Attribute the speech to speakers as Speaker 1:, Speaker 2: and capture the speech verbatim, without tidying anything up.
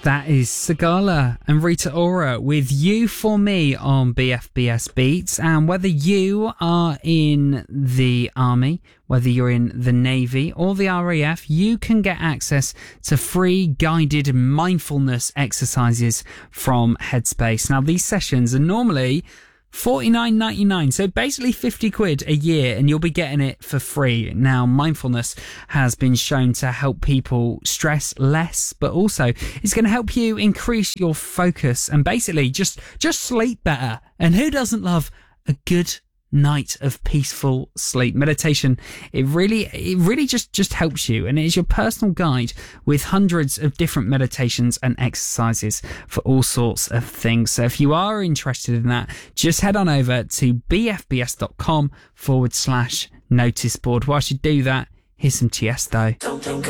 Speaker 1: That is Sigala and Rita Ora with You For Me on B F B S Beats. And whether you are in the Army, whether you're in the Navy or the R A F, you can get access to free guided mindfulness exercises from Headspace. Now, these sessions are normally forty-nine ninety-nine, so basically fifty quid a year, and you'll be getting it for free. Now, mindfulness has been shown to help people stress less, but also it's going to help you increase your focus and basically just just sleep better. And who doesn't love a good night of peaceful sleep? Meditation, it really it really just just helps you, and it is your personal guide with hundreds of different meditations and exercises for all sorts of things. So if you are interested in that, just head on over to bfbs.com forward slash notice board. Whilst you do that, here's some Tiesto. Don't think